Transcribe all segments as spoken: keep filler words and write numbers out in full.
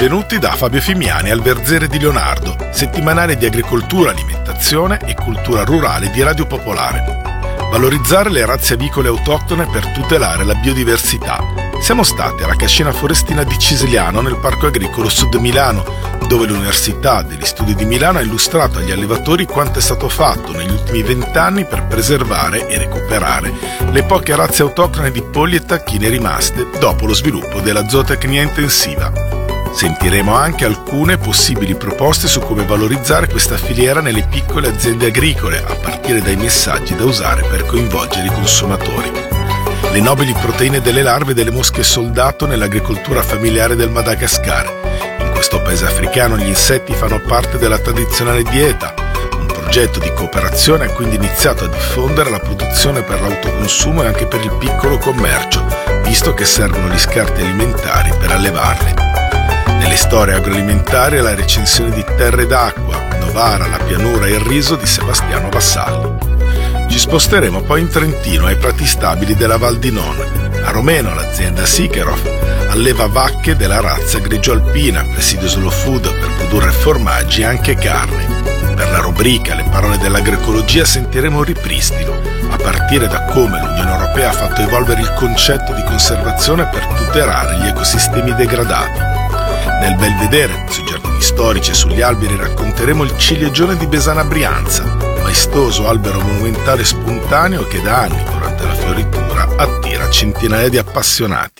benvenuti da Fabio Fimiani al Verzere di Leonardo, settimanale di agricoltura, alimentazione e cultura rurale di Radio Popolare. Valorizzare le razze avicole autoctone per tutelare la biodiversità. Siamo stati alla cascina forestina di Cisigliano nel Parco Agricolo Sud Milano, dove l'Università degli Studi di Milano ha illustrato agli allevatori quanto è stato fatto negli ultimi vent'anni per preservare e recuperare le poche razze autoctone di polli e tacchine rimaste dopo lo sviluppo della zootecnia intensiva. Sentiremo anche alcune possibili proposte su come valorizzare questa filiera nelle piccole aziende agricole, a partire dai messaggi da usare per coinvolgere i consumatori. Le nobili proteine delle larve delle mosche soldato nell'agricoltura familiare del Madagascar. In questo paese africano gli insetti fanno parte della tradizionale dieta. Un progetto di cooperazione ha quindi iniziato a diffondere la produzione per l'autoconsumo e anche per il piccolo commercio, visto che servono gli scarti alimentari per allevarle. Nelle storie agroalimentari la recensione di Terre d'acqua, Novara, la pianura e il riso di Sebastiano Vassalli. Ci sposteremo poi in Trentino ai prati stabili della Val di Non. A Romeno l'azienda Sikerov alleva vacche della razza grigio-alpina, presidio Slow Food per produrre formaggi e anche carne. Per la rubrica Le parole dell'agroecologia sentiremo il ripristino, a partire da come l'Unione Europea ha fatto evolvere il concetto di conservazione per tutelare gli ecosistemi degradati. Nel Belvedere, sui giardini storici e sugli alberi racconteremo il cilieggione di Besana Brianza, maestoso albero monumentale spontaneo che da anni, durante la fioritura, attira centinaia di appassionati.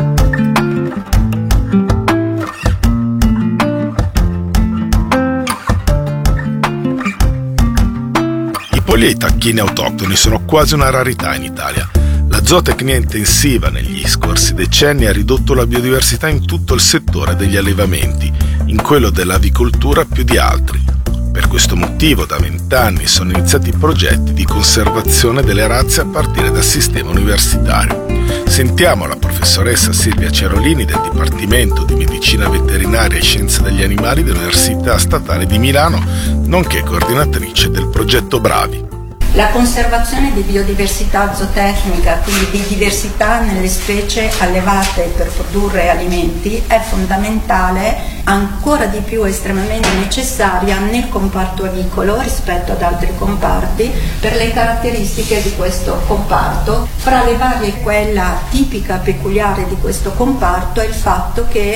I polli e i tacchini autoctoni sono quasi una rarità in Italia. La zootecnia intensiva negli scorsi decenni ha ridotto la biodiversità in tutto il settore degli allevamenti, in quello dell'avicoltura più di altri. Per questo motivo da vent'anni sono iniziati progetti di conservazione delle razze a partire dal sistema universitario. Sentiamo la professoressa Silvia Cerolini del Dipartimento di Medicina Veterinaria e Scienze degli Animali dell'Università Statale di Milano, nonché coordinatrice del progetto Bravi. La conservazione di biodiversità zootecnica, quindi di diversità nelle specie allevate per produrre alimenti, è fondamentale, ancora di più estremamente necessaria nel comparto avicolo rispetto ad altri comparti, per le caratteristiche di questo comparto. Fra le varie, quella tipica peculiare di questo comparto è il fatto che